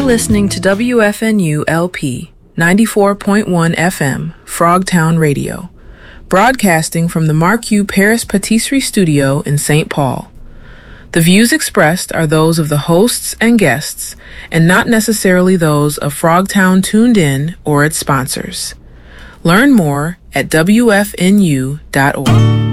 You're listening to WFNU LP 94.1 FM, Frogtown Radio, broadcasting from the Marque Paris Patisserie Studio in St. Paul. The views expressed are those of the hosts and guests, and not necessarily those of Frogtown Tuned In or its sponsors. Learn more at WFNU.org.